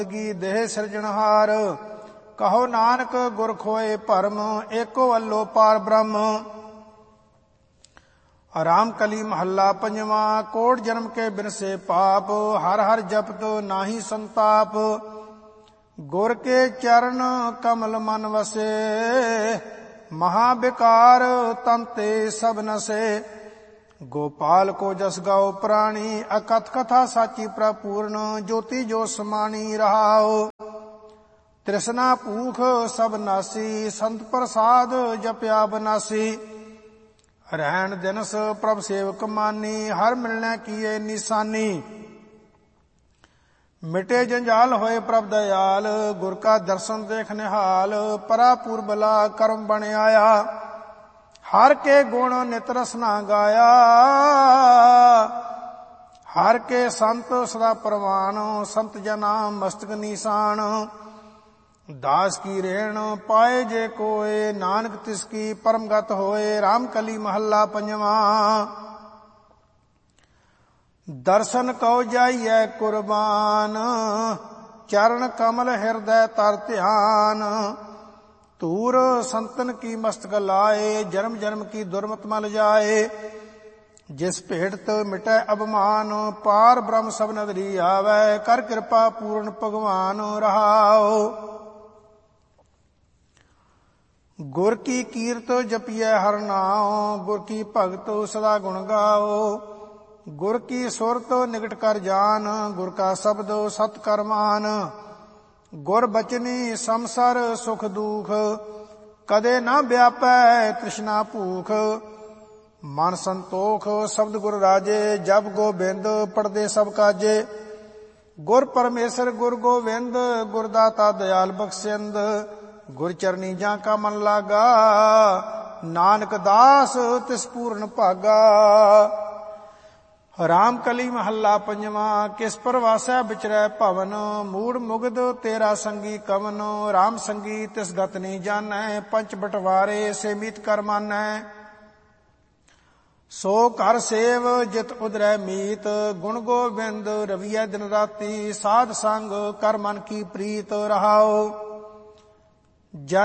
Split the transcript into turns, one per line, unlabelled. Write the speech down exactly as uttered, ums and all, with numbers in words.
ਗੀ ਦੇਹ ਸਿਰਜਣਹਾਰ। ਕਹੋ ਨਾਨਕ ਗੁਰ ਖੋਏ ਭਰਮ, ਏਕੋ ਅੱਲੋ ਪਾਰ ਬ੍ਰਹਮ। ਰਾਮ ਕਲੀ ਮਹੱਲਾ ਪੰਜਵਾਂ। ਕੋਟ ਜਨਮ ਕੇ ਬਿਨਸੇ ਪਾਪ, ਹਰ ਹਰ ਜਪਤ ਨਾਹੀ ਸੰਤਾਪ। ਗੁਰ ਕੇ ਚਰਨ ਕਮਲ ਮਨ ਵਸੇ, ਮਹਾ ਬਿਕਾਰ ਤਨ ਤੇ ਸਭ ਨਸੇ। ਗੋਪਾਲ ਕੋ ਜਸ ਗਾਓ ਪ੍ਰਾਣੀ, ਅਕਥ ਕਥਾ ਸਾਚੀ ਪ੍ਰਪੂਰਨ। ਜੋਤੀ ਜੋ ਸਮਾਣੀ ਰਹਾਓ, ਤ੍ਰਿਸ਼ਨਾ ਭੂਖ ਸਭ ਨਾਸੀ। ਸੰਤ ਪ੍ਰਸਾਦ ਜਪਿਆ ਬਨਾਸੀ, ਰਹਿਣ ਦਿਨਸ ਪ੍ਰਭ ਸੇਵਕ ਮਾਨੀ। ਹਰ ਮਿਲਣਾ ਕੀਏ ਨਿਸ਼ਾਨੀ, ਮਿਟੇ ਜੰਜਾਲ ਹੋਏ ਪ੍ਰਭ ਦਇਆਲ। ਗੁਰ ਕਾ ਦਰਸ਼ਨ ਦੇਖ ਨਿਹਾਲ, ਪਰਾ ਪੂਰਬਲਾ ਕਰਮ ਬਣ ਆਇਆ। ਹਰ ਕੇ ਗੁਣ ਨਿਤ ਰਸਨਾ ਗਾਇਆ, ਹਰ ਕੇ ਸੰਤ ਸਦਾ ਪ੍ਰਵਾਨ। ਸੰਤ ਜਨਾ ਮਸਤਕ ਨੀਸਾਨ, ਦਾਸ ਕੀ ਰੇਣ ਪਾਏ ਜੇ ਕੋਏ। ਨਾਨਕ ਤਿਸ ਕੀ ਪਰਮਗਤ ਹੋਏ। ਰਾਮ ਕਲੀ ਮਹੱਲਾ ਪੰਜਵਾਂ। ਦਰਸ਼ਨ ਕਉ ਜਾਈਐ ਕੁਰਬਾਨ, ਚਰਨ ਕਮਲ ਹਿਰਦੈ ਤਰ ਧਿਆਨ। ਧੂਰ ਸੰਤਨ ਕੀ ਮਸਤਕ ਲਾਏ, ਜਨਮ ਜਨਮ ਕੀ ਦੁਰਮਤ ਮਲ ਜਾਏ। ਜਿਸ ਭੇਟਤ ਮਿਟੈ ਅਭਮਾਨ, ਪਾਰ ਬ੍ਰਹਮ ਸਭ ਨਦਰੀ ਆਵੈ। ਕਰ ਕਿਰਪਾ ਪੂਰਨ ਭਗਵਾਨ ਰਹਾਓ। ਗੁਰ ਕੀ ਕੀਰਤ ਜਪੀਐ ਹਰ ਨਾਉ, ਗੁਰ ਕੀ ਭਗਤ ਸਦਾ ਗੁਣ ਗਾਓ। ਗੁਰ ਕੀ ਸੁਰਤ ਨਿਕਟ ਕਰ ਜਾਨ, ਗੁਰ ਕਾ ਸ਼ਬਦ ਸਤ ਕਰ ਮਾਨ। ਗੁਰ ਬਚਨੀ ਸੰਸਰ ਸੁਖ ਦੁਖ, ਕਦੇ ਨਾ ਵਿਆਪੈ ਤ੍ਰਿਸ਼ਨਾ ਭੂਖ। ਮਨ ਸੰਤੋਖ ਸ਼ਬਦ ਗੁਰ ਰਾਜੇ, ਜਪ ਗੋਬਿੰਦ ਪੜਦੇ ਸਭ ਕਾਜੇ। ਗੁਰ ਪਰਮੇਸ਼ਰ ਗੁਰ ਗੋਬਿੰਦ, ਗੁਰ ਦਾਤਾ ਦਇਆਲ ਬਖਸ਼ਿੰਦ। ਗੁਰ ਚਰਨੀ ਜਾਂ ਕਾ ਮਨ ਲਾਗਾ, ਨਾਨਕ ਦਾਸ ਤਿਸ ਪੂਰਨ ਭਾਗਾ। ਰਾਮ ਕਲੀ ਮਹੱਲਾ ਪੰਜਵਾਂ। ਕਿਸ ਪਰਵਾਸੈ ਵਿਚਰੈ ਭਵਨ, ਮੂੜ ਮੁਗਧ ਤੇਰਾ ਸੰਗੀ ਕਵਨ। ਰਾਮ ਸੰਗੀ ਤਿਸ ਗਤ ਨੀ ਜਾਣੈ, ਪੰਚ ਬਟਵਾਰੇ ਸੇ ਮੀਤ ਕਰ ਮਾਨੈ। ਸੋ ਘਰ ਸੇਵ ਜਿਤ ਉਦਰੈ ਮੀਤ, ਗੁਣ ਗੋਬਿੰਦ ਰਵੀਐ ਦਿਨ ਰਾਤੀ। ਸਾਧ ਸੰਗ ਕਰ ਮਨ ਕੀ ਪ੍ਰੀਤ ਰਹਾਓ।